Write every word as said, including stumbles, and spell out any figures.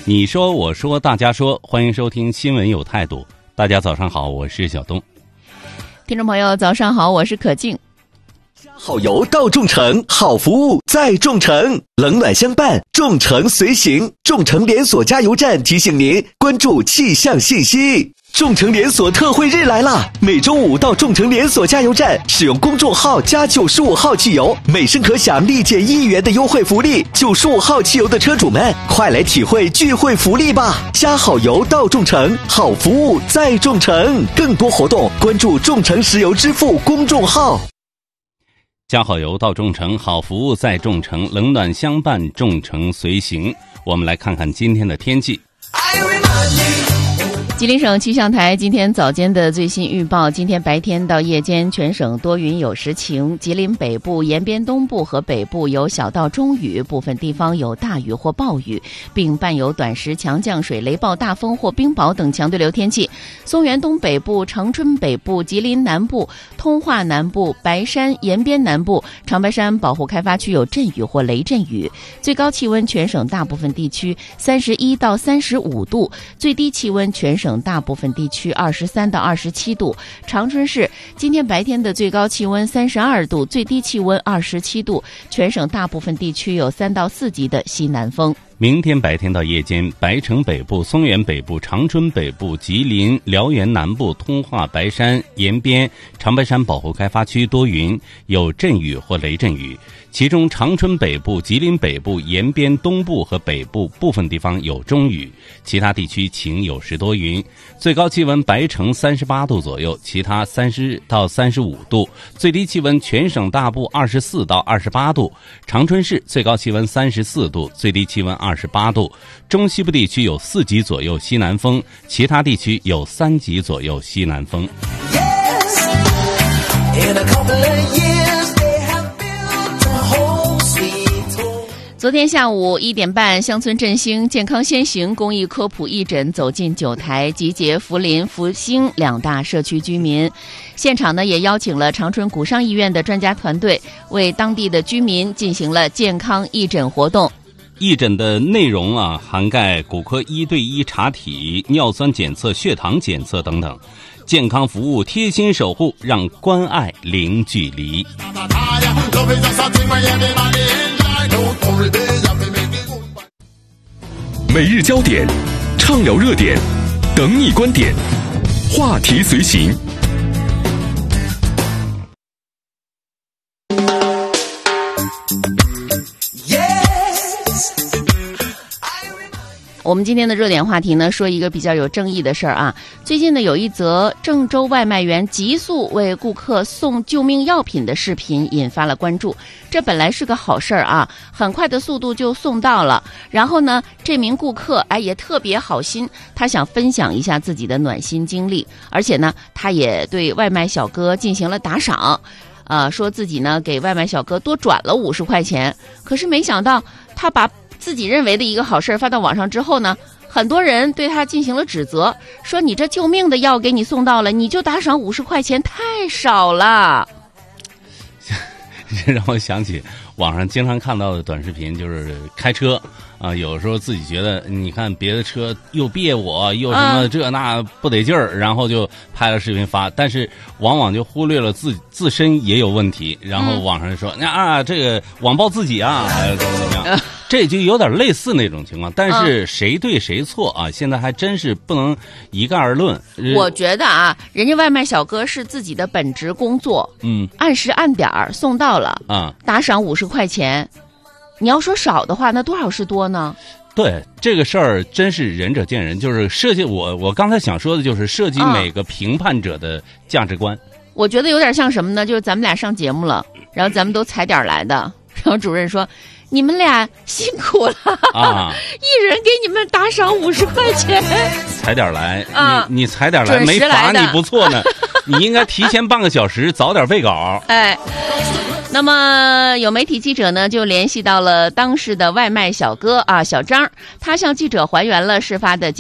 你说我说大家说，欢迎收听新闻有态度。大家早上好，我是小东。 听众朋友早上好，我是可静。 好油到众诚，好服务在众诚，冷暖相伴，众诚随行。众诚连锁加油站提醒您关注气象信息。众诚连锁特惠日来啦！每周五到众诚连锁加油站使用公众号加九十五号汽油，每升可享立减一元的优惠福利。九十五号汽油的车主们，快来体会聚会福利吧！加好油到众诚，好服务在众诚。更多活动关注众诚石油支付公众号。 加好油到众诚，好服务在众诚，冷暖相伴，众诚随行。我们来看看今天的天气。 吉林省气象台今天早间的最新预报，今天白天到夜间全省多云有时晴，吉林北部、延边东部和北部有小到中雨，部分地方有大雨或暴雨，并伴有短时强降水、雷暴大风或冰雹等强对流天气。松原东北部、长春北部、吉林南部、通化南部、白山、延边南部、长白山保护开发区有阵雨或雷阵雨。最高气温全省大部分地区三十一到三十五度，最低气温全省省大部分地区二十三到二十七度。长春市今天白天的最高气温三十二度，最低气温二十七度，全省大部分地区有三到四级的西南风。 明天白天到夜间，白城北部、松原北部、长春北部、吉林、辽源南部、通化、白山、延边、长白山保护开发区多云，有阵雨或雷阵雨，其中长春北部、吉林北部、延边东部和北部部分地方有中雨，其他地区晴有时多云。最高气温白城三十八度左右，其他三十到三十五度，最低气温全省大部二十四到二十八度。长春市最高气温三十四度，最低气温二十八度。中西部地区有四级左右西南风，其他地区有三级左右西南风。 昨天下午一点半，乡村振兴健康先行公益科普义诊走进九台，集结福林、福兴两大社区居民。现场呢，也邀请了长春古商医院的专家团队，为当地的居民进行了健康义诊活动。 义诊的内容啊，涵盖骨科一对一查体、尿酸检测、血糖检测等等，健康服务贴心守护，让关爱零距离。 每日焦点，畅聊热点，等你观点，话题随行。 我们今天的热点话题呢，说一个比较有争议的事儿啊。最近呢，有一则郑州外卖员急速为顾客送救命药品的视频引发了关注。这本来是个好事儿啊，很快的速度就送到了。然后呢，这名顾客哎也特别好心，他想分享一下自己的暖心经历，而且呢，他也对外卖小哥进行了打赏，呃，说自己呢给外卖小哥多转了五十块钱。可是没想到，他把自己认为的一个好事发到网上之后呢，很多人对他进行了指责，说你这救命的药给你送到了，你就打赏五十块钱，太少了。 这让我想起网上经常看到的短视频，就是开车啊，有时候自己觉得你看别的车又别我又什么这那不得劲儿、嗯，然后就拍了视频发，但是往往就忽略了自自身也有问题，然后网上说、嗯、啊这个网暴自己啊，还是怎么怎么样。这就有点类似那种情况，但是谁对谁错啊？现在还真是不能一概而论。 我觉得啊，人家外卖小哥是自己的本职工作，嗯，按时按点儿送到了啊，打赏五十块钱。你要说少的话，那多少是多呢？ 对，这个事儿真是仁者见仁，就是涉及我我刚才想说的就是涉及每个评判者的价值观。 嗯、我觉得有点像什么呢？就是咱们俩上节目了，然后咱们都踩点来的，然后主任说。你们俩辛苦了啊！一人给你们打赏五十块钱， 踩点来啊！你你踩点来，没罚你不错呢。你应该提前半个小时，早点备稿。 哎，那么有媒体记者呢，就联系到了当时的外卖小哥啊，小张，他向记者还原了事发的